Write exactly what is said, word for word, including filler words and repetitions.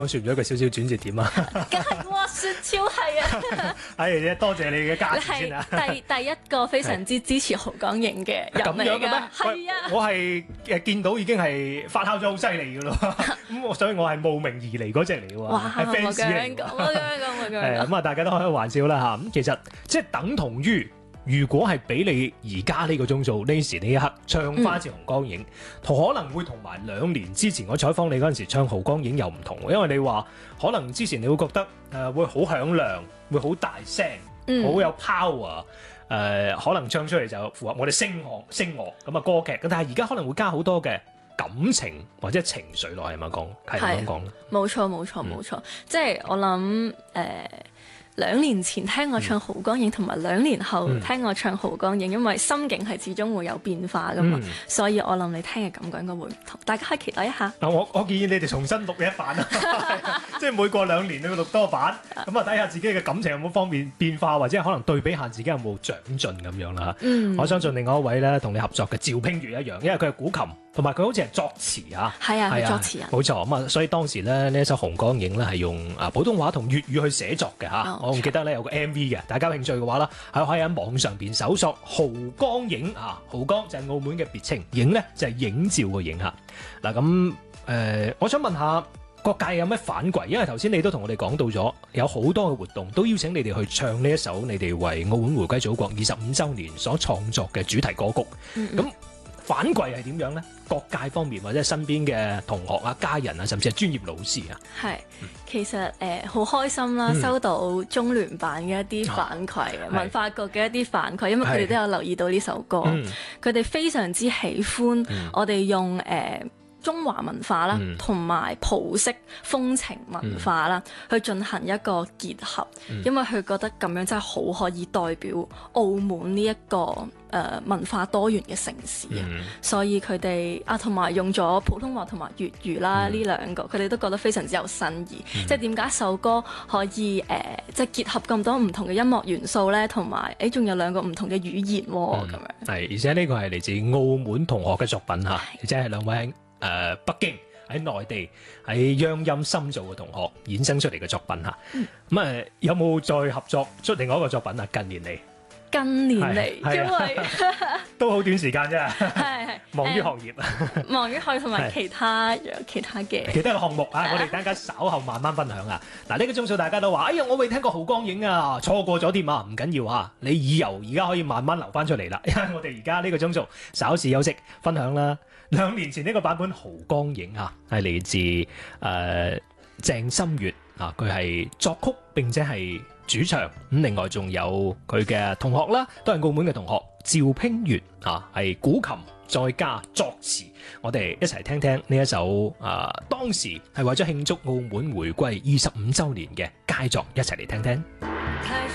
我説咗一個少少轉折點啊！ 梗係哇，雪超係啊！ 係多謝你嘅加持先啊！ 第第一個非常之支持濠江影嘅人嚟㗎，係啊！ 我係誒見到已經係發酵咗好犀利㗎咯，咁我所以我係慕名而嚟嗰隻嚟㗎喎，係 fans 嚟㗎。 我咁樣講，我咁樣講。 係咁啊！大家都開個玩笑啦嚇。咁其實即係等同於。如果係俾你而家呢個鐘數呢時呢一刻唱翻一次濠江影，同、嗯、可能會同埋兩年之前我採訪你嗰陣時唱濠江影又唔同，因為你話可能之前你會覺得誒、呃、會好響亮，會好大聲，好、嗯、有 power，誒、呃、可能唱出嚟就符合我哋聲樂聲樂咁啊歌劇，咁但係而家可能會加好多嘅感情或者情緒落係咪講？係咁講咧？ 冇錯冇錯冇錯，即係我諗誒。呃兩年前聽我唱濠江影，同埋兩年後聽我唱濠江影，因為心境係始終會有變化噶嘛，嗯、所以我諗你聽嘅感覺應該會唔同，大家可以期待一下。 我我建議你哋重新錄一版啊，即係每過兩年你要錄多版，咁啊睇下自己嘅感情有冇方面變化，或者可能對比下自己有冇長進咁樣啦。嗯、我相信另外一位咧同你合作嘅趙拼月一樣，因為佢係古琴，同埋佢好似係作詞啊。 係啊，係作詞人。冇錯咁啊，所以當時咧呢一首濠江影咧係用啊普通話同粵語去寫作嘅嚇。哦、我仲記得咧有個 M V 嘅，大家有興趣嘅話啦，係可以喺網上邊搜索濠江影啊，濠江就係澳門嘅別稱，影咧就係影照嘅影嚇。嗱咁誒，我想問下各界有咩反饋？因為頭先你都同我哋講到咗，有好多嘅活動都邀請你哋去唱呢一首你哋為澳門回歸祖國二十五週年所創作嘅主題歌曲。咁、嗯嗯反饋係點樣咧？各界方面或者身邊嘅同學啊、家人啊，甚至係專業老師啊， 係其實誒好、呃、開心啦，嗯、收到中聯辦嘅一啲反饋，啊、文化局嘅一啲反饋，因為佢哋都有留意到呢首歌，佢哋、嗯、非常之喜歡我哋用誒、呃中華文化啦，同埋葡式風情文化啦，嗯、去進行一個結合，嗯、因為佢覺得咁樣真係好可以代表澳門呢、這、一個誒、呃、文化多元嘅城市啊，嗯、所以佢哋啊同埋用咗普通話同埋粵語啦呢、嗯、兩個，佢哋都覺得非常之有新意。嗯、即係點解首歌可以誒、呃、即係結合咁多唔同嘅音樂元素咧，同埋誒仲有兩個唔同嘅語言喎、哦、咁、嗯、樣。係， 而且呢個係嚟自澳門同學嘅作品嚇，而且係兩位。誒、呃、北京喺內地喺央音深造嘅同學衍生出嚟嘅作品嚇，咁誒、嗯呃、有冇再合作出另外一個作品啊？近年嚟， 近年嚟，因為都好短時間啫， 係係忙於行業， 嗯、忙於行業同埋其他有其他嘅其他嘅項目啊，我哋等陣間稍後慢慢分享啊。嗱，呢個鐘數大家都話，哎呀，我未聽過濠江影啊，錯過咗添啊，唔緊要啊，你以後而家可以慢慢留翻出嚟啦，因為我哋而家呢個鐘數稍事休息分享啦。兩年前呢個版本濠江影啊，係嚟自誒、呃、鄭心月啊，佢係作曲並且係主唱。咁另外仲有佢嘅同學啦，都係澳門嘅同學趙拼月啊，係古琴再加作詞。我哋一齊聽聽呢一首啊，當時係為咗慶祝澳門回歸二十五週年嘅佳作，一齊嚟聽聽。